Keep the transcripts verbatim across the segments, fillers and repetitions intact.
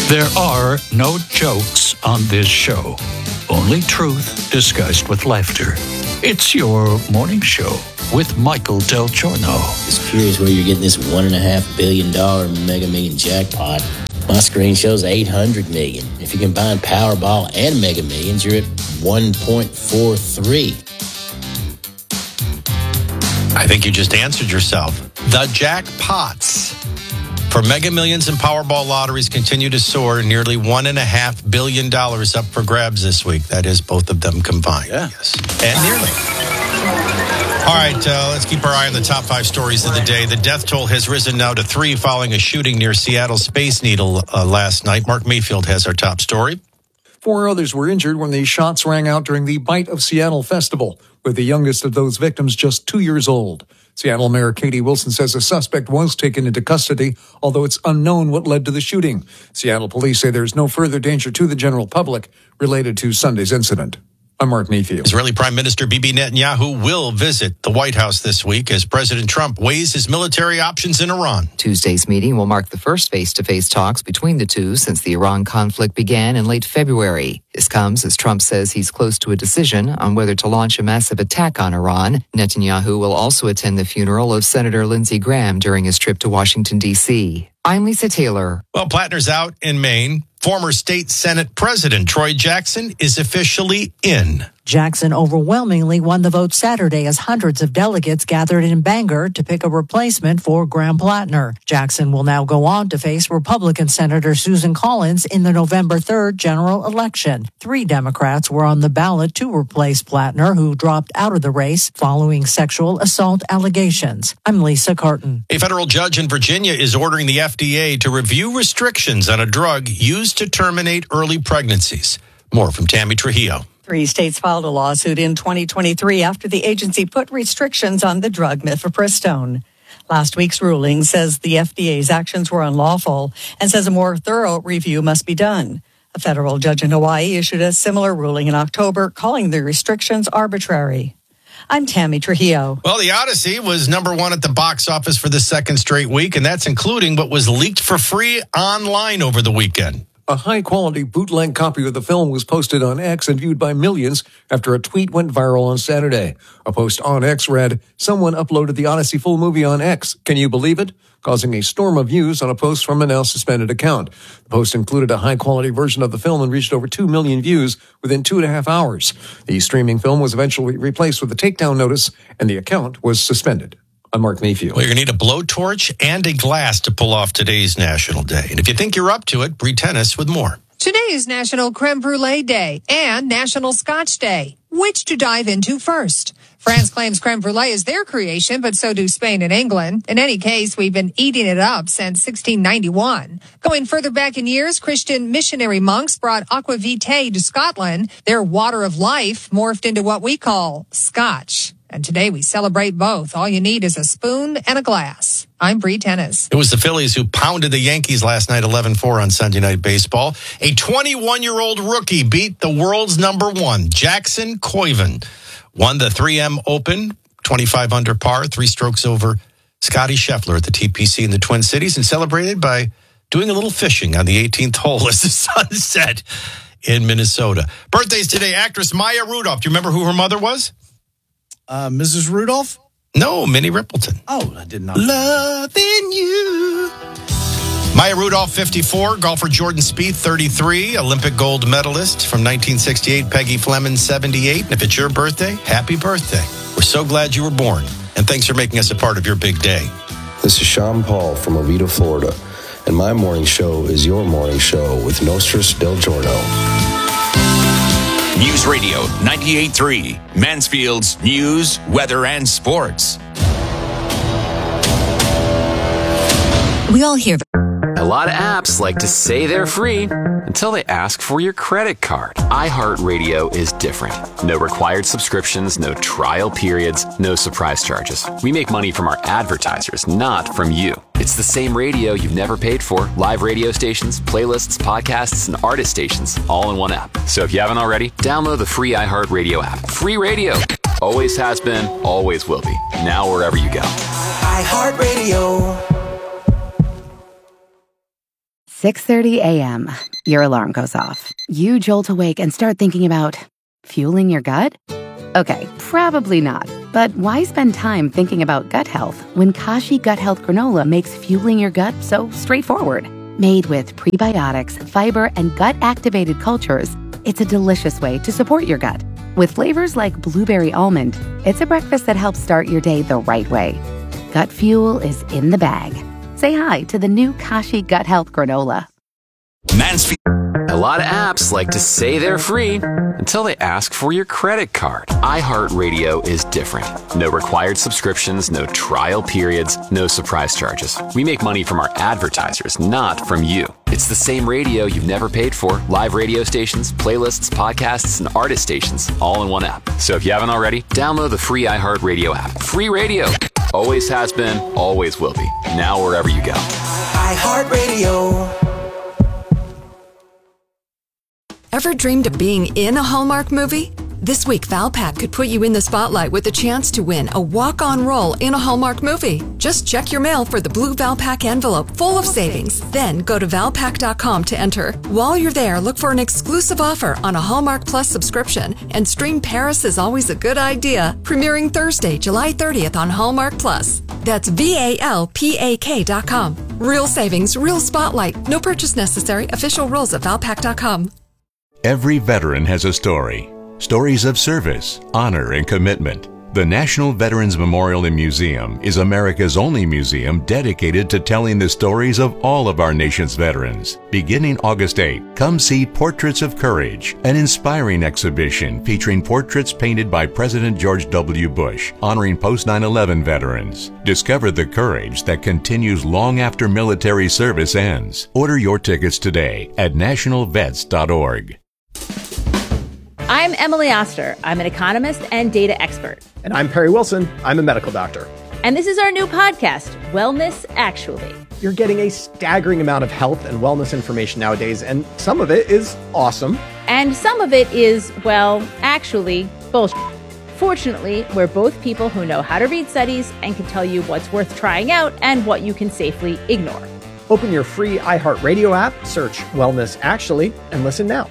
There are no jokes on this show, only truth disguised with laughter. It's your morning show with Michael Del Giorno. Just curious where you're getting this one and a half billion dollar Mega Million jackpot. My screen shows eight hundred million. If you combine Powerball and Mega Millions, you're at one point four three. I think you just answered yourself. The jackpots for Mega Millions and Powerball lotteries continue to soar. Nearly one and a half billion dollars up for grabs this week. That is both of them combined. Yeah. Yes. And nearly. All right, uh, let's keep our eye on the top five stories of the day. The death toll has risen now to three following a shooting near Seattle Space Needle uh, last night. Mark Mayfield has our top story. Four others were injured when the shots rang out during the Bite of Seattle festival, with the youngest of those victims just two years old. Seattle Mayor Katie Wilson says a suspect was taken into custody, although it's unknown what led to the shooting. Seattle police say there's no further danger to the general public related to Sunday's incident. I'm Mark Mayfield. Israeli Prime Minister Bibi Netanyahu will visit the White House this week as President Trump weighs his military options in Iran. Tuesday's meeting will mark the first face-to-face talks between the two since the Iran conflict began in late February. This comes as Trump says he's close to a decision on whether to launch a massive attack on Iran. Netanyahu will also attend the funeral of Senator Lindsey Graham during his trip to Washington, D C. I'm Lisa Taylor. Well, Plattner's out in Maine. Former state Senate President Troy Jackson is officially in. Jackson overwhelmingly won the vote Saturday as hundreds of delegates gathered in Bangor to pick a replacement for Graham Plattner. Jackson will now go on to face Republican Senator Susan Collins in the November third general election. Three Democrats were on the ballot to replace Plattner, who dropped out of the race following sexual assault allegations. I'm Lisa Carton. A federal judge in Virginia is ordering the F D A to review restrictions on a drug used to terminate early pregnancies. More from Tammy Trujillo. Three states filed a lawsuit in twenty twenty-three after the agency put restrictions on the drug mifepristone. Last week's ruling says the F D A's actions were unlawful and says a more thorough review must be done. A federal judge in Hawaii issued a similar ruling in October, calling the restrictions arbitrary. I'm Tammy Trujillo. Well, The Odyssey was number one at the box office for the second straight week, and that's including what was leaked for free online over the weekend. A high-quality bootleg copy of the film was posted on X and viewed by millions after a tweet went viral on Saturday. A post on X read, "Someone uploaded the Odyssey full movie on X. Can you believe it?" causing a storm of views on a post from a now suspended account. The post included a high-quality version of the film and reached over two million views within two and a half hours. The streaming film was eventually replaced with a takedown notice, and the account was suspended. I'm Mark Mayfield. Well, you're going to need a blowtorch and a glass to pull off today's National Day. And if you think you're up to it, Bree Tennis with more. Today is National Creme Brulee Day and National Scotch Day. Which to dive into first? France claims creme brulee is their creation, but so do Spain and England. In any case, we've been eating it up since sixteen ninety-one. Going further back in years, Christian missionary monks brought aqua vitae to Scotland. Their water of life morphed into what we call scotch. And today we celebrate both. All you need is a spoon and a glass. I'm Bree Tennis. It was the Phillies who pounded the Yankees last night eleven four on Sunday Night Baseball. A twenty-one-year-old rookie beat the world's number one, Jackson Koiven. Won the three M Open, twenty-five under par, three strokes over Scotty Scheffler at the T P C in the Twin Cities, and celebrated by doing a little fishing on the eighteenth hole as the sun set in Minnesota. Birthdays today, actress Maya Rudolph. Do you remember who her mother was? Uh, Missus Rudolph? No, Minnie Rippleton. Oh, I did not. Loving you. Maya Rudolph, fifty-four. Golfer Jordan Spieth, thirty-three. Olympic gold medalist from nineteen sixty-eight. Peggy Fleming, seventy-eight. And if it's your birthday, happy birthday. We're so glad you were born. And thanks for making us a part of your big day. This is Sean Paul from Oviedo, Florida. And my morning show is your morning show with Nostris Del Giorno. News Radio ninety-eight point three, Mansfield's news, weather, and sports. We all hear the- A lot of apps like to say they're free until they ask for your credit card. iHeartRadio is different. No required subscriptions, no trial periods, no surprise charges. We make money from our advertisers, not from you. It's the same radio you've never paid for. Live radio stations, playlists, podcasts, and artist stations, all in one app. So if you haven't already, download the free iHeartRadio app. Free radio. Always has been, always will be. Now wherever you go. iHeartRadio. six thirty a.m. Your alarm goes off. You jolt awake and start thinking about fueling your gut? Okay, probably not. But why spend time thinking about gut health when Kashi Gut Health Granola makes fueling your gut so straightforward? Made with prebiotics, fiber, and gut-activated cultures, it's a delicious way to support your gut. With flavors like blueberry almond, it's a breakfast that helps start your day the right way. Gut fuel is in the bag. Say hi to the new Kashi Gut Health Granola. Mansfield. A lot of apps like to say they're free until they ask for your credit card. iHeartRadio is different. No required subscriptions, no trial periods, no surprise charges. We make money from our advertisers, not from you. It's the same radio you've never paid for. Live radio stations, playlists, podcasts, and artist stations, all in one app. So if you haven't already, download the free iHeartRadio app. Free radio. Always has been, always will be. Now wherever you go. iHeartRadio. Ever dreamed of being in a Hallmark movie? This week, Valpak could put you in the spotlight with a chance to win a walk-on role in a Hallmark movie. Just check your mail for the blue Valpak envelope full of savings. Then go to valpak dot com to enter. While you're there, look for an exclusive offer on a Hallmark Plus subscription and stream Paris is Always a Good Idea, premiering Thursday, July thirtieth on Hallmark Plus. That's V A L P A K dot com. Real savings, real spotlight. No purchase necessary. Official rules at valpak dot com. Every veteran has a story. Stories of service, honor, and commitment. The National Veterans Memorial and Museum is America's only museum dedicated to telling the stories of all of our nation's veterans. Beginning August eighth, come see Portraits of Courage, an inspiring exhibition featuring portraits painted by President George W. Bush, honoring post nine eleven veterans. Discover the courage that continues long after military service ends. Order your tickets today at national vets dot org. I'm Emily Oster. I'm an economist and data expert. And I'm Perry Wilson. I'm a medical doctor. And this is our new podcast, Wellness Actually. You're getting a staggering amount of health and wellness information nowadays, and some of it is awesome. And some of it is, well, actually, bullshit. Fortunately, we're both people who know how to read studies and can tell you what's worth trying out and what you can safely ignore. Open your free iHeartRadio app, search Wellness Actually, and listen now.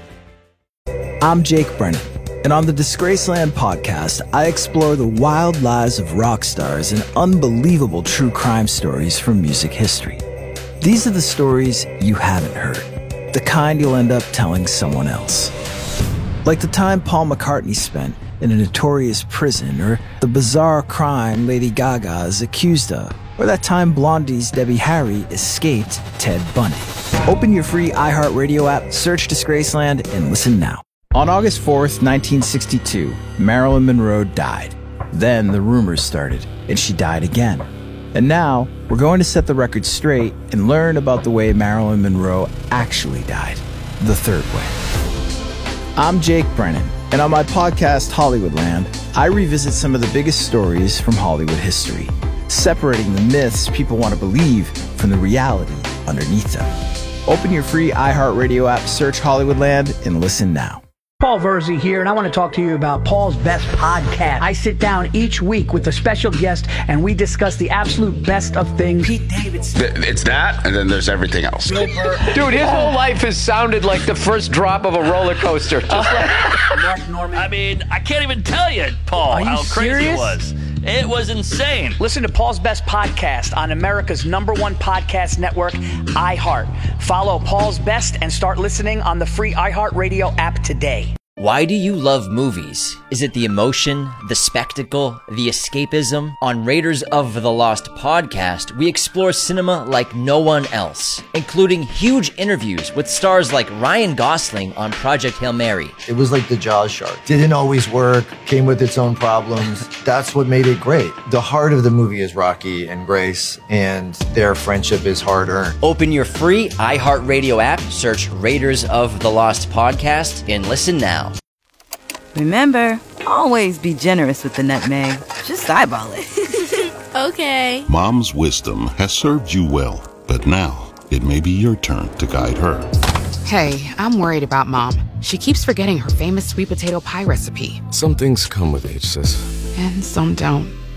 I'm Jake Brennan, and on the Disgraceland podcast, I explore the wild lives of rock stars and unbelievable true crime stories from music history. These are the stories you haven't heard, the kind you'll end up telling someone else. Like the time Paul McCartney spent in a notorious prison, or the bizarre crime Lady Gaga is accused of, or that time Blondie's Debbie Harry escaped Ted Bundy. Open your free iHeartRadio app, search Disgraceland, and listen now. On August fourth, nineteen sixty-two, Marilyn Monroe died. Then the rumors started, and she died again. And now, we're going to set the record straight and learn about the way Marilyn Monroe actually died, the third way. I'm Jake Brennan, and on my podcast, Hollywoodland, I revisit some of the biggest stories from Hollywood history, separating the myths people want to believe from the reality underneath them. Open your free iHeartRadio app, search Hollywoodland, and listen now. Paul Verzi here, and I want to talk to you about Paul's Best Podcast. I sit down each week with a special guest, and we discuss the absolute best of things. Pete Davidson. It's that, and then there's everything else. Dude, his whole life has sounded like the first drop of a roller coaster. Just like Mark Norman. I mean, I can't even tell you, Paul, Are you how crazy serious? it was. It was insane. Listen to Paul's Best Podcast on America's number one podcast network, iHeart. Follow Paul's Best and start listening on the free iHeartRadio app today. Why do you love movies? Is it the emotion, the spectacle, the escapism? On Raiders of the Lost podcast, we explore cinema like no one else, including huge interviews with stars like Ryan Gosling on Project Hail Mary. It was like the Jaws shark. Didn't always work, came with its own problems. That's what made it great. The heart of the movie is Rocky and Grace, and their friendship is hard-earned. Open your free iHeartRadio app, search Raiders of the Lost podcast, and listen now. Remember, always be generous with the nutmeg. Just eyeball it. Okay. Mom's wisdom has served you well, but now it may be your turn to guide her. Hey, I'm worried about Mom. She keeps forgetting her famous sweet potato pie recipe. Some things come with age, sis. And some don't.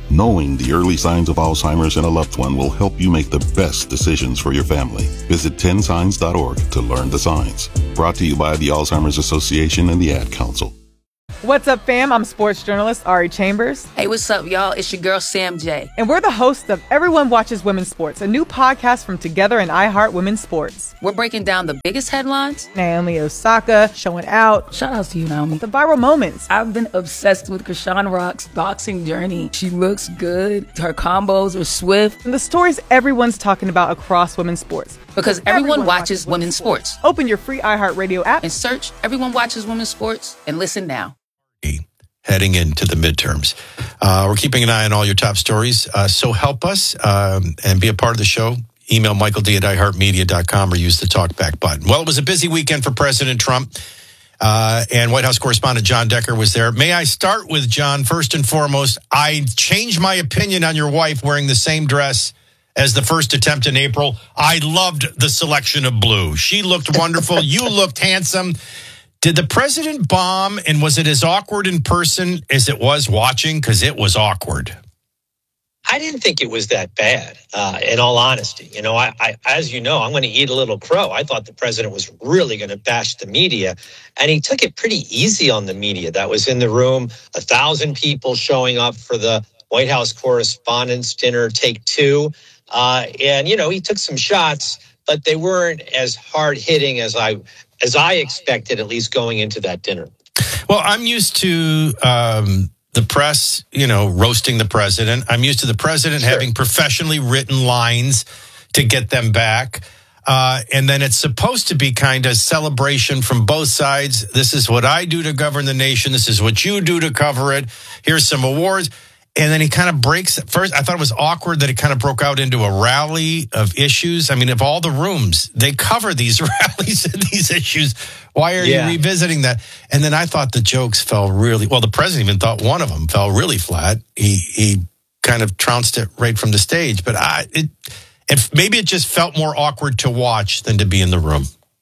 Knowing the early signs of Alzheimer's in a loved one will help you make the best decisions for your family. Visit ten signs dot org to learn the signs. Brought to you by the Alzheimer's Association and the Ad Council. What's up, fam? I'm sports journalist Ari Chambers. Hey, what's up, y'all? It's your girl, Sam J. And we're the hosts of Everyone Watches Women's Sports, a new podcast from Together and iHeart Women's Sports. We're breaking down the biggest headlines. Naomi Osaka showing out. Shout out to you, Naomi. The viral moments. I've been obsessed with Krishan Rock's boxing journey. She looks good. Her combos are swift. And the stories everyone's talking about across women's sports. Because everyone, everyone watches, watches women's sports. sports. Open your free iHeartRadio app and search Everyone Watches Women's Sports and listen now. Heading into the midterms. Uh, we're keeping an eye on all your top stories. Uh, so help us um, and be a part of the show. Email Michael D at i heart media dot com or use the talkback button. Well, it was a busy weekend for President Trump, uh, and White House correspondent John Decker was there. May I start with, John, first and foremost, I changed my opinion on your wife wearing the same dress as the first attempt in April. I loved the selection of blue. She looked wonderful. You looked handsome. Did the president bomb, and was it as awkward in person as it was watching? Because it was awkward. I didn't think it was that bad, uh, in all honesty. You know, I, I, as you know, I'm going to eat a little crow. I thought the president was really going to bash the media, and he took it pretty easy on the media that was in the room. A thousand people showing up for the White House Correspondents' Dinner, take two. Uh, and, you know, he took some shots, but they weren't as hard-hitting as I as I expected, at least going into that dinner. Well, I'm used to um, the press, you know, roasting the president. I'm used to the president sure. having professionally written lines to get them back. Uh, and then it's supposed to be kind of celebration from both sides. This is what I do to govern the nation. This is what you do to cover it. Here's some awards. And then he kind of breaks. First, I thought it was awkward that it kind of broke out into a rally of issues. I mean, of all the rooms, they cover these rallies and these issues. Why are yeah. you revisiting that? And then I thought the jokes fell really, well, the president even thought one of them fell really flat. He he kind of trounced it right from the stage. But I, it, it maybe it just felt more awkward to watch than to be in the room.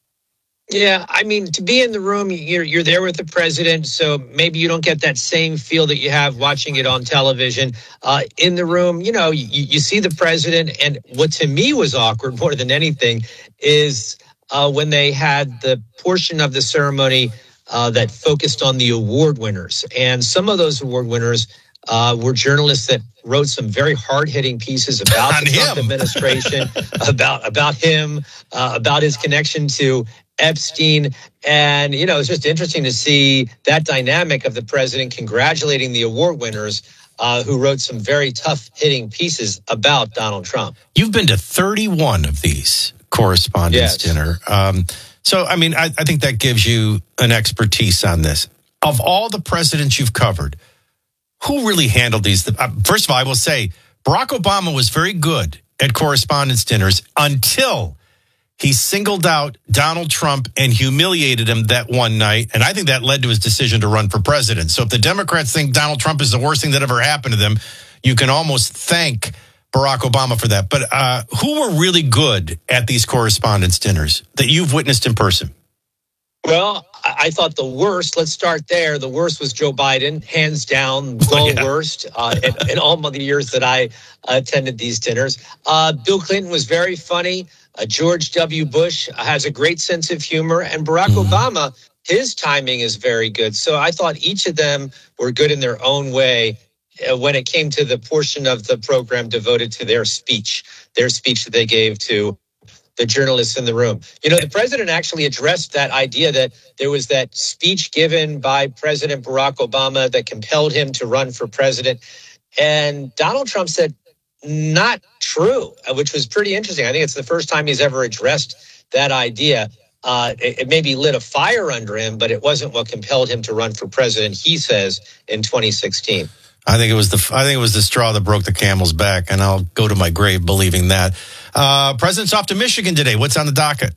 Yeah, I mean, to be in the room, you're you're there with the president, so maybe you don't get that same feel that you have watching it on television. Uh, in the room, you know, you, you see the president, and what to me was awkward more than anything is uh, when they had the portion of the ceremony uh, that focused on the award winners. And some of those award winners uh, were journalists that wrote some very hard-hitting pieces about the Trump administration, about, about him, uh, about his connection to Epstein. And, you know, it's just interesting to see that dynamic of the president congratulating the award winners uh, who wrote some very tough hitting pieces about Donald Trump. You've been to thirty-one of these Correspondents' yes. Dinner. Um, so, I mean, I, I think that gives you an expertise on this. Of all the presidents you've covered, who really handled these? Uh, first of all, I will say Barack Obama was very good at Correspondents' Dinners until he singled out Donald Trump and humiliated him that one night. And I think that led to his decision to run for president. So if the Democrats think Donald Trump is the worst thing that ever happened to them, you can almost thank Barack Obama for that. But uh, who were really good at these Correspondents' Dinners that you've witnessed in person? Well, I thought the worst, let's start there. The worst was Joe Biden, hands down, the oh, yeah. worst uh, in, in all of the years that I attended these dinners. Uh, Bill Clinton was very funny. Uh, George W. Bush has a great sense of humor. And Barack mm-hmm. Obama, his timing is very good. So I thought each of them were good in their own way uh, when it came to the portion of the program devoted to their speech, their speech that they gave to the journalists in the room. You know, the president actually addressed that idea that there was that speech given by President Barack Obama that compelled him to run for president. And Donald Trump said, not true, which was pretty interesting. I think it's the first time he's ever addressed that idea. Uh, it, it maybe lit a fire under him, but it wasn't what compelled him to run for president, he says, in twenty sixteen. I think it was the I think it was the straw that broke the camel's back, and I'll go to my grave believing that. Uh, President's off to Michigan today. What's on the docket?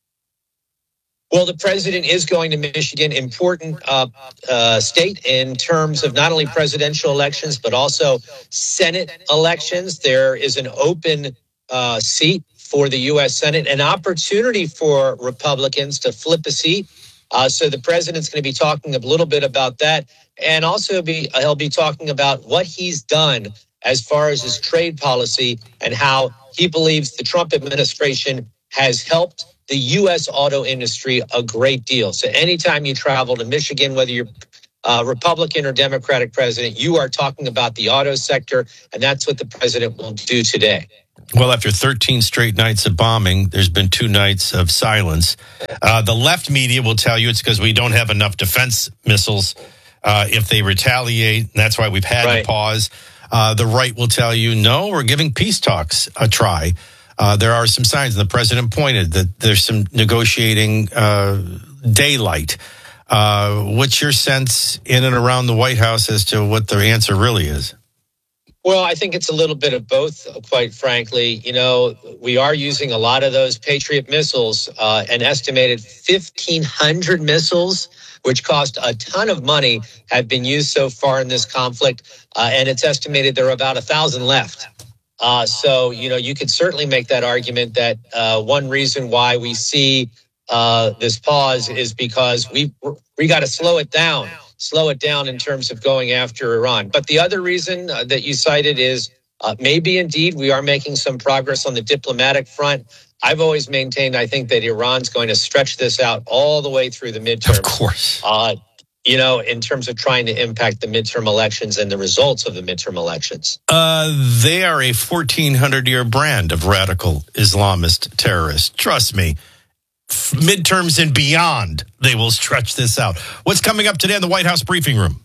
Well, the president is going to Michigan, important uh, uh, state in terms of not only presidential elections, but also Senate elections. There is an open uh, seat for the U S Senate, an opportunity for Republicans to flip a seat. Uh, so the president's going to be talking a little bit about that. And also be he'll be talking about what he's done as far as his trade policy and how he believes the Trump administration has helped the U S auto industry a great deal. So anytime you travel to Michigan, whether you're uh, Republican or Democratic president, you are talking about the auto sector, and that's what the president will do today. Well, after thirteen straight nights of bombing, there's been two nights of silence. Uh, the left media will tell you it's because we don't have enough defense missiles. Uh, if they retaliate, that's why we've had right. to pause. Uh, the right will tell you, no, we're giving peace talks a try. Uh, there are some signs, and the president pointed that there's some negotiating uh, daylight. Uh, what's your sense in and around the White House as to what the answer really is? Well, I think it's a little bit of both, quite frankly. You know, we are using a lot of those Patriot missiles, uh, an estimated fifteen hundred missiles, which cost a ton of money, have been used so far in this conflict. Uh, and it's estimated there are about a thousand left. Uh, so, you know, you could certainly make that argument that uh, one reason why we see uh, this pause is because we we got to slow it down. slow it down in terms of going after Iran. But the other reason uh, that you cited is uh, maybe indeed we are making some progress on the diplomatic front. I've always maintained, I think, that Iran's going to stretch this out all the way through the midterms. Of course. Uh, you know, in terms of trying to impact the midterm elections and the results of the midterm elections. Uh, they are a fourteen hundred year brand of radical Islamist terrorists. Trust me. Midterms and beyond, they will stretch this out. What's coming up today in the White House briefing room?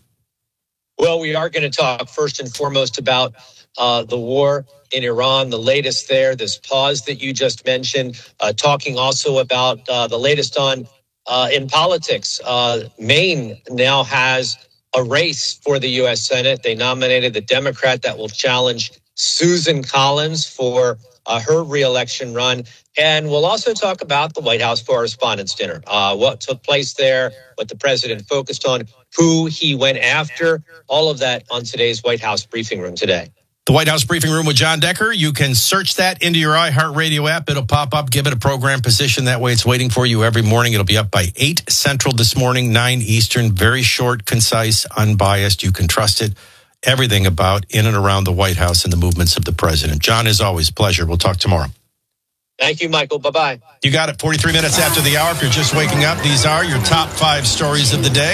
Well, we are going to talk first and foremost about uh, the war in Iran, the latest there, this pause that you just mentioned, uh, talking also about uh, the latest on uh, in politics. Uh, Maine now has a race for the U S Senate. They nominated the Democrat that will challenge Susan Collins for uh, her reelection run. And we'll also talk about the White House Correspondents' Dinner, uh, what took place there, what the president focused on, who he went after, all of that on today's White House briefing room today. The White House briefing room with John Decker. You can search that into your iHeartRadio app. It'll pop up. Give it a program position. That way it's waiting for you every morning. It'll be up by eight Central this morning, nine Eastern. Very short, concise, unbiased. You can trust it. Everything about in and around the White House and the movements of the president. John, as always, pleasure. We'll talk tomorrow. Thank you, Michael. Bye-bye. You got it. forty-three minutes after the hour. If you're just waking up, these are your top five stories of the day.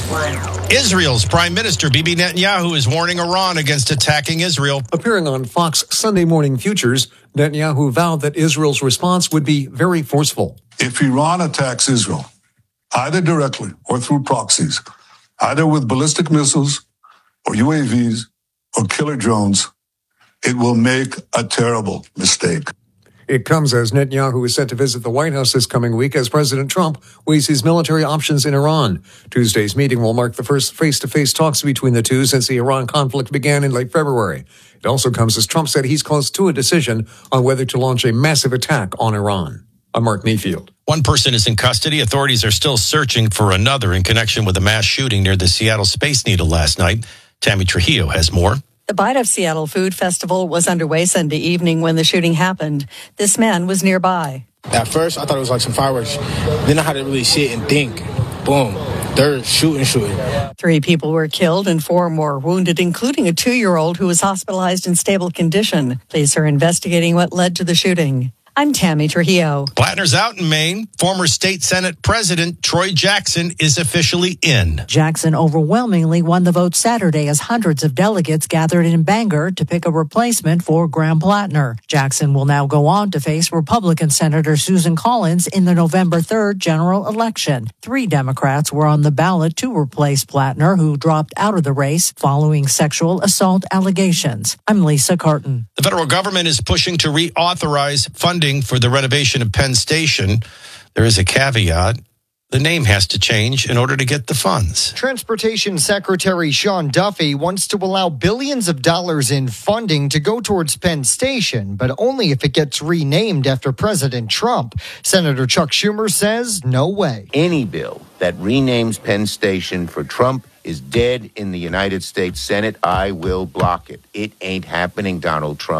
Israel's Prime Minister Bibi Netanyahu is warning Iran against attacking Israel. Appearing on Fox Sunday Morning Futures, Netanyahu vowed that Israel's response would be very forceful. If Iran attacks Israel, either directly or through proxies, either with ballistic missiles or U A Vs or killer drones, it will make a terrible mistake. It comes as Netanyahu is set to visit the White House this coming week as President Trump weighs his military options in Iran. Tuesday's meeting will mark the first face-to-face talks between the two since the Iran conflict began in late February. It also comes as Trump said he's close to a decision on whether to launch a massive attack on Iran. I'm Mark Mayfield. One person is in custody. Authorities are still searching for another in connection with a mass shooting near the Seattle Space Needle last night. Tammy Trujillo has more. The Bite of Seattle Food Festival was underway Sunday evening when the shooting happened. This man was nearby. At first, I thought it was like some fireworks. Then I had to really sit and think. Boom. They're shooting, shooting. Three people were killed and four more wounded, including a two-year-old who was hospitalized in stable condition. Police are investigating what led to the shooting. I'm Tammy Trujillo. Blattner's out in Maine. Former state Senate President Troy Jackson is officially in. Jackson overwhelmingly won the vote Saturday as hundreds of delegates gathered in Bangor to pick a replacement for Graham Blattner. Jackson will now go on to face Republican Senator Susan Collins in the November third general election. Three Democrats were on the ballot to replace Blattner, who dropped out of the race following sexual assault allegations. I'm Lisa Carton. The federal government is pushing to reauthorize funding for the renovation of Penn Station. There is a caveat. The name has to change in order to get the funds. Transportation Secretary Sean Duffy wants to allow billions of dollars in funding to go towards Penn Station, but only if it gets renamed after President Trump. Senator Chuck Schumer says no way. Any bill that renames Penn Station for Trump is dead in the United States Senate. I will block it. It ain't happening, Donald Trump.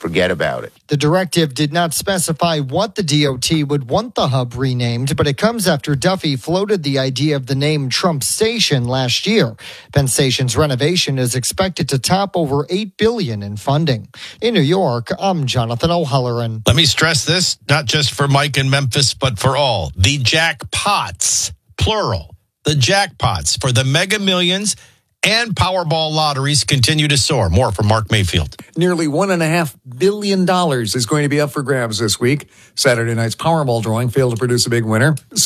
forget about it. The directive did not specify what the D O T would want the hub renamed, but it comes after Duffy floated the idea of the name Trump Station last year. Penn Station's renovation is expected to top over eight billion dollars in funding. In New York, I'm Jonathan O'Halloran. Let me stress this, not just for Mike in Memphis, but for all. The jackpots, plural, the jackpots for the Mega Millions and Powerball lotteries continue to soar. More from Mark Mayfield. Nearly one and a half billion dollars is going to be up for grabs this week. Saturday night's Powerball drawing failed to produce a big winner.